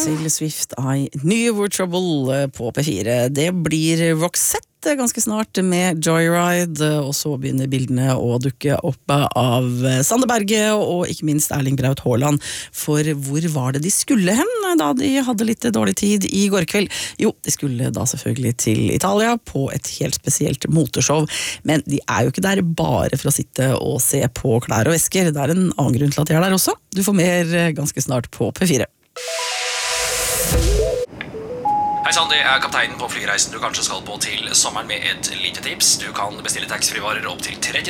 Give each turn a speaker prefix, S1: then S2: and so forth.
S1: Taylor Swift, I Knew You Were Trouble på P4. Det blir Roxette ganske snart med Joyride, og så begynner bildene å dukke opp av Sander Berge og ikke minst Erling Braut Haaland. For hvor var det de skulle hen da de hadde litt dårlig tid i går kveld? Jo, de skulle da selvfølgelig til Italia på et helt spesielt moteshow, men de er jo ikke der bare for å sitte og se på klær og vesker. Det er en annen grunn til at de er der også. Du får mer ganske snart på P4.
S2: Hei sann, det er kapteinen på flyreisen du kanskje skal på til sommeren med et lite tips. Du kan bestille taxfree-varer opp til 30